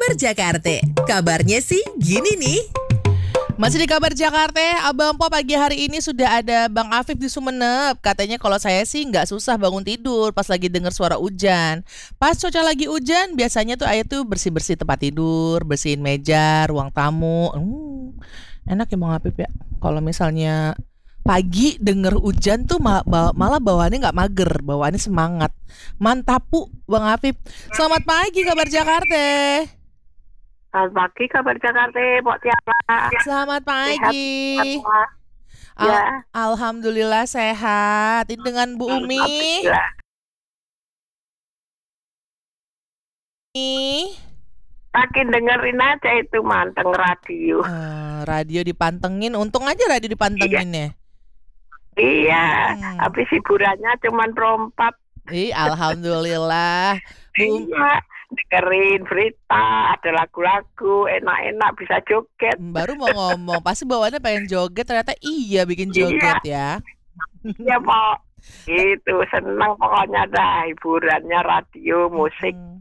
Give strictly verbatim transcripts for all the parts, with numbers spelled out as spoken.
Kabar Jakarta. Kabarnya sih gini nih. Masih di Kabar Jakarta, Abang Po pagi hari ini sudah ada Bang Afif di Sumenep. Katanya kalau saya sih nggak susah bangun tidur pas lagi dengar suara hujan. Pas cuaca lagi hujan, biasanya tuh ayah tuh bersih-bersih tempat tidur, bersihin meja, ruang tamu. Hmm, enak ya Bang Afif ya. Kalau misalnya pagi denger hujan tuh ma- ba- malah bawaannya nggak mager, bawaannya semangat. Mantap pu, Bang Afif. Selamat pagi Kabar Jakarta. Selamat pagi Kabar Jakarta, Mbak Tiara. Selamat Sehat pagi. semua. Al- Ya. Alhamdulillah sehat. Ini dengan Bu Umi. Alhamdulillah. Makin dengerin aja itu manteng radio. Eh, radio dipantengin. Untung aja radio dipantengin ya. Iya, Hmm. habis hiburannya cuman rompat. Ih, alhamdulillah. Bu Umi, Iya, dengerin berita, ada lagu-lagu, enak-enak bisa joget. baru mau ngomong, pasti bawaannya pengen joget. Ternyata iya bikin joget ya. Iya, Pak. Itu senang pokoknya dah hiburannya radio, musik Hmm,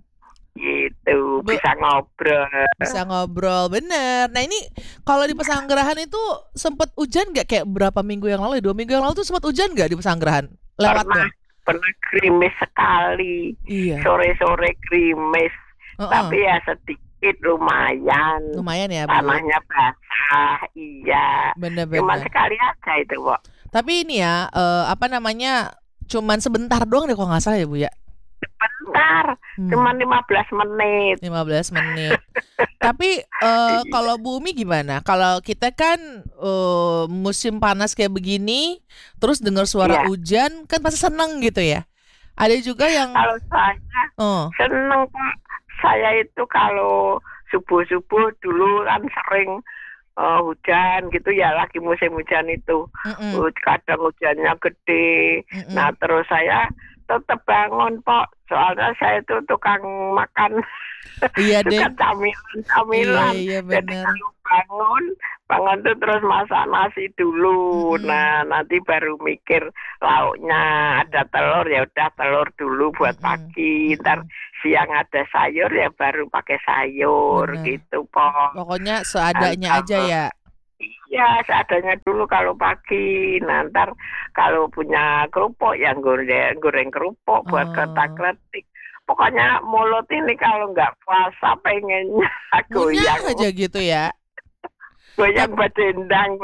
gitu, Bu- bisa ngobrol. bisa ngobrol, bener. Nah ini kalau di Pesanggerahan itu sempet hujan nggak kayak berapa minggu yang lalu? Dua minggu yang lalu tuh sempet hujan nggak di Pesanggerahan? Lewat Pernah, tuh. pernah gerimis sekali. Iya. Sore-sore gerimis, Heeh. tapi ya sedikit lumayan. Lumayan ya Bu. Tanahnya basah, iya. Cuman Bener-bener. sekali aja itu, Pak. Tapi ini ya, eh, apa namanya, cuman sebentar doang deh kalau nggak salah ya Bu ya. Bentar, Hmm, cuman lima belas menit. lima belas menit. Tapi eh, kalau Bu Umi gimana? Kalau kita kan eh, musim panas kayak begini, terus dengar suara Iya. hujan, kan pasti seneng gitu ya. Ada juga yang, Kalau saya oh, seneng, Pak. Saya itu kalau subuh-subuh dulu kan sering eh, hujan gitu ya, lagi musim hujan itu. mm-mm, Uh, Kadang hujannya gede. mm-mm. Nah, terus saya tetap bangun, Pak. Soalnya saya itu tukang makan, Iya deh, suka camilan-camilan. iya iya Jadi bener. kalau bangun, bangun tuh terus masak nasi dulu. Mm-mm. Nah, nanti baru mikir lauknya. Ada telur, ya udah telur dulu buat Mm-mm. pagi. Ntar Mm-mm. siang ada sayur, ya baru pakai sayur Bener. gitu, Pak. Pokoknya seadanya aja ya. Iya, seadanya dulu kalau pagi. Nah, ntar kalau punya kerupuk, yang goreng, goreng kerupuk buat Oh. kletak-kletik. Pokoknya mulut ini kalau nggak puasa pengennya Ngunyah goyang. aja gitu ya. Goyang bedendang.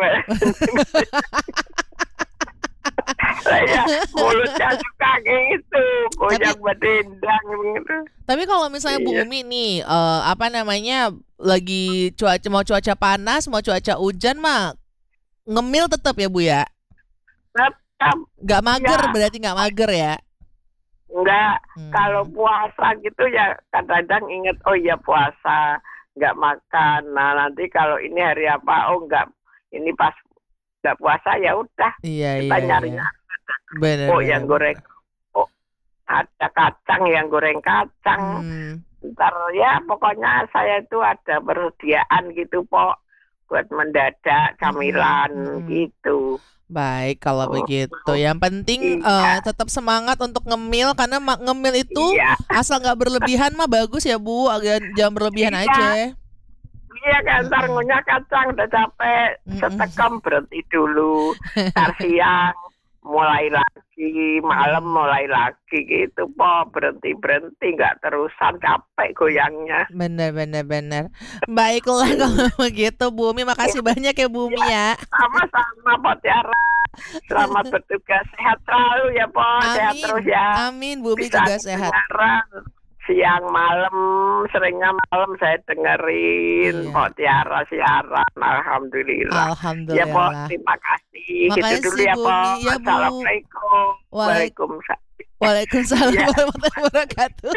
Saya mulutnya suka gitu, goyang bedendang gitu. Tapi kalau misalnya Bu Iya. Umi nih, eh, apa namanya, lagi cuaca mau cuaca panas, mau cuaca hujan mah ngemil tetap ya Bu ya. Tetap Nggak mager, Ya. berarti nggak mager ya. nggak. Hmm. Kalau puasa gitu ya kadang-kadang inget, oh iya puasa, nggak makan. Nah, nanti kalau ini hari apa, oh nggak, ini pas nggak puasa, ya udah Iya kita iya nyarinya. iya. Bener Oh, bener, yang goreng, bener. oh ada kacang, yang goreng kacang. Hmm, Ntar ya pokoknya saya itu ada persediaan gitu, Pok, buat mendadak camilan mm-mm. gitu. Baik kalau Oh, begitu. Yang penting Iya. eh, tetap semangat untuk ngemil karena ma- ngemil itu Iya, asal nggak berlebihan mah bagus ya Bu. Agak jangan berlebihan Iya. aja. iya kan, ntar Mm-mm. ngunyah kacang udah capek, Mm-mm. setekam berhenti dulu. Ntar siang mulai lagi, malam mulai lagi gitu, Pok, berhenti-berhenti, nggak terusan, capek goyangnya. Bener bener bener. Baiklah kalau begitu Bu Umi, makasih banyak ya Bu Umi ya. Sama-sama, Pok Tiara. Selamat bertugas, sehat selalu ya, Pok, sehat Amin. terus ya. Amin, Bu Umi Bisa juga sehat. kedengaran siang malam, seringnya malam saya dengerin Iya. Pok Tiara siaran, alhamdulillah. Ya, Pok, Alhamdulillah. terima kasih. Gitu Makasih, dulu ya, Bu Pok. Umi. Ya, Bu. Assalamualaikum. Walaik- Waalaikumsalam. Waalaikumsalam Iya. warahmatullahi wabarakatuh.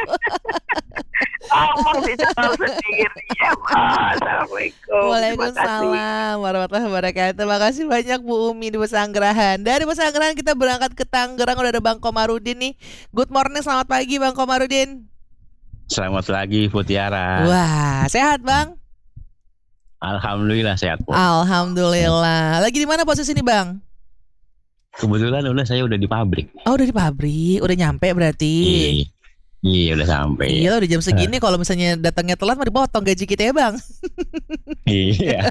Ngomong dicekel sendiri ya, Pok. Assalamualaikum. Terima kasih. Waalaikumsalam warahmatullahi wabarakatuh. Makasih banyak Bu Umi di Pesanggerahan. Dari Pesanggerahan kita berangkat ke Tangerang, udah ada Bang Komarudin nih. Good morning, selamat pagi Bang Komarudin. Selamat pagi Putiara. Wah, sehat Bang? Alhamdulillah sehat Po. Alhamdulillah. Lagi di mana posisi nih Bang? Kebetulan udah saya udah di pabrik. Oh, udah di pabrik, udah nyampe berarti. Iya. Iya udah sampai. Iya udah jam segini kalau misalnya datangnya telat mah dipotong gaji kita ya bang. Iya.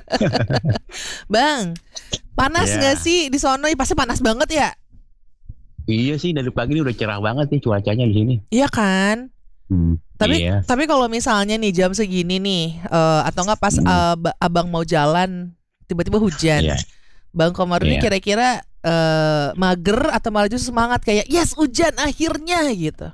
Bang, panas Iya. nggak sih di sono? Ih, pasti panas banget ya. Iya sih dari pagi ini udah cerah banget nih cuacanya di sini. Iya kan? Hmm, Tapi iya. tapi kalau misalnya nih jam segini nih eh, atau nggak pas Hmm. eh, ba- abang mau jalan tiba-tiba hujan, Iya. Bang Komar ini Iya. kira-kira eh, mager atau malah justru semangat kayak yes hujan akhirnya gitu.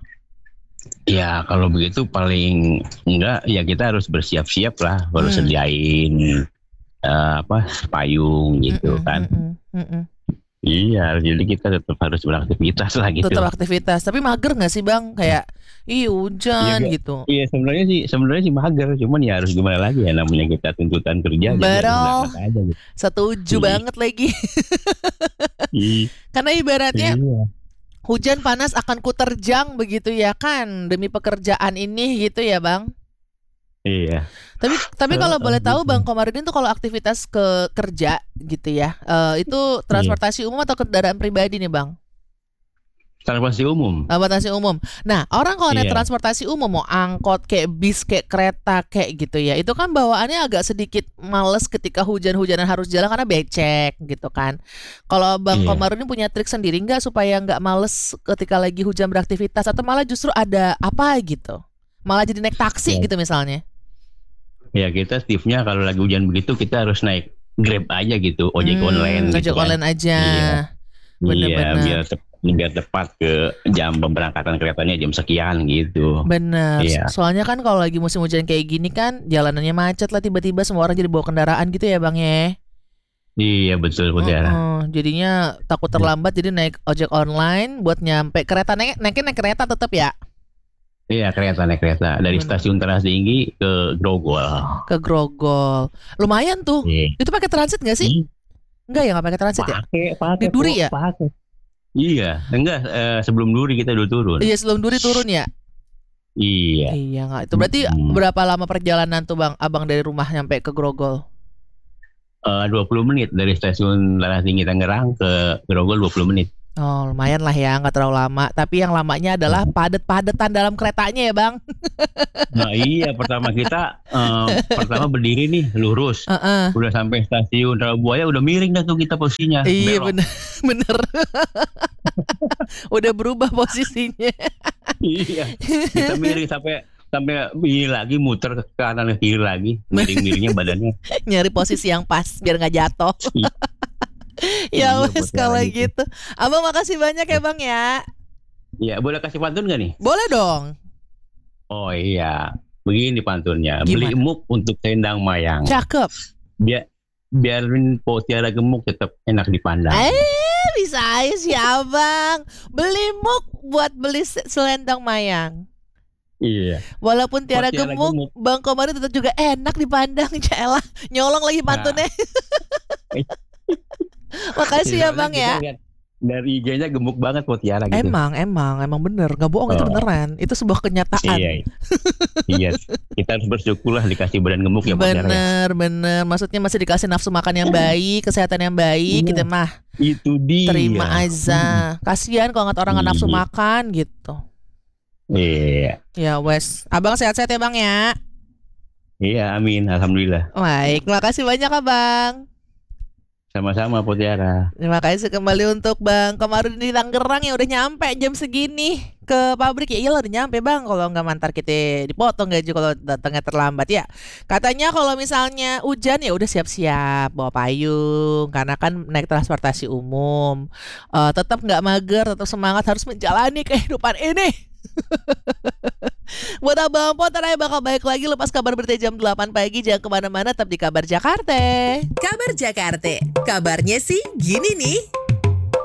Ya kalau begitu paling enggak ya kita harus bersiap-siap lah. Harus Hmm. sediain eh, apa payung gitu Mm-mm, kan. mm-mm, mm-mm. Iya jadi kita tetap harus beraktivitas lah gitu. Tetap aktivitas. Tapi mager nggak sih bang? Kayak ih hujan Iya, gitu. Iya sebenarnya sih sebenarnya sih mager, cuman ya harus gimana lagi ya namanya kita tuntutan kerja. jadi harus Betul. berangkat aja gitu. Setuju Iya. banget lagi. Ih, Karena ibaratnya Iya. hujan panas akan kuterjang begitu ya kan demi pekerjaan ini gitu ya bang. Iya. Tapi tapi kalau Eh, boleh tahu gitu. Bang Komarudin tuh kalau aktivitas ke kerja gitu ya, eh, itu transportasi umum atau kendaraan pribadi nih Bang? Transportasi umum. Transportasi umum. Nah orang kalau naik Iya. transportasi umum mau angkot kayak bis kayak kereta kayak gitu ya, itu kan bawaannya agak sedikit males ketika hujan-hujanan harus jalan karena becek gitu kan. Kalau Bang Iya. Komarudin punya trik sendiri nggak supaya nggak males ketika lagi hujan beraktivitas atau malah justru ada apa gitu? Malah jadi naik taksi Iya. gitu misalnya. Ya kita tipsnya kalau lagi hujan begitu kita harus naik Grab aja gitu, ojek Hmm, online ojek gitu kan. online aja. Iya. Bener-bener. Iya, biar tep- biar tepat ke jam pemberangkatan keretanya jam sekian gitu. Bener. Iya. Soalnya kan kalau lagi musim hujan kayak gini kan jalanannya macet lah tiba-tiba semua orang jadi bawa kendaraan gitu ya bang ya. Iya betul Putera. Heeh, jadinya takut terlambat jadi naik ojek online buat nyampe kereta naik naikin naik kereta tetap ya Iya kereta naik kereta dari Bener. stasiun Teras Tinggi ke Grogol. ke Grogol. Lumayan tuh. Iya. Itu pakai transit nggak sih? Ih, Enggak ya nggak pakai transit ya? Pakai, pakai. Di Duri kok, ya? Pakai. Iya, enggak eh, sebelum Duri kita dulu turun. Iya sebelum Duri turun ya. Iya. Iya nggak itu berarti Mm-mm. berapa lama perjalanan tuh bang abang dari rumah nyampe ke Grogol? Eh, dua puluh menit dari stasiun Teras Tinggi Tangerang ke Grogol dua puluh menit. Oh lumayan lah ya nggak terlalu lama. Tapi yang lamanya adalah padet-padetan dalam keretanya ya bang. Nah iya pertama kita eh, pertama berdiri nih lurus. Heeh. Udah sampai stasiun Rawabuaya udah miring dah tuh kita posisinya. Iya Belok. bener bener. Udah berubah posisinya. Iya. Kita miring sampai sampai ini lagi muter ke kanan ke kiri lagi. Miring-miringnya badannya. Nyari posisi yang pas biar nggak jatuh. Iya. Ya Iya, wes buat kalau jalan gitu. Abang makasih banyak ya bang ya. Iya, boleh kasih pantun gak nih? Boleh dong. Oh iya. Begini pantunnya. Beli Gimana? emuk untuk sendang mayang. Cakep. Biar biarin Potiara gemuk tetap enak dipandang. Eh bisa aja sih abang. Beli muk buat beli se- selendang mayang. Iya. Walaupun Tiara Tiara gemuk, gemuk. Bang Komari tetap juga enak dipandang. Caelah, nyolong lagi pantunnya. Makasih ya Soalnya bang kita ya. lihat dari I G-nya gemuk banget Potiara gitu. Emang, emang, emang bener. Gak bohong itu Oh. beneran. Itu sebuah kenyataan. Iya. Iya. Kita harus bersyukur lah dikasih badan gemuk ya Potiara. ya. Bener, bener. Maksudnya masih dikasih nafsu makan yang baik, kesehatan yang baik. Iya. Kita mah Itu dia. terima aja. Kasihan kalau nggak orang nggak nafsu Iya. makan gitu. Iya. Ya wes, abang sehat-sehat ya bang ya. Iya, amin. Alhamdulillah. Baik, terima kasih banyak abang. Sama-sama Potiara. Terima kasih kembali untuk Bang Komarudin di Tangerang yang udah nyampe jam segini ke pabrik. Ya iyalah udah nyampe bang. Kalau nggak mantar kita dipotong gaji kalau datangnya terlambat ya. Katanya kalau misalnya hujan ya udah siap-siap bawa payung karena kan naik transportasi umum. Eh, tetap nggak mager, tetap semangat harus menjalani kehidupan ini. Buat abang Potter aja bakal baik lagi lepas kabar berita jam delapan pagi. Jangan kemana-mana, tetap di Kabar Jakarta. Kabar Jakarta. Kabarnya sih gini nih.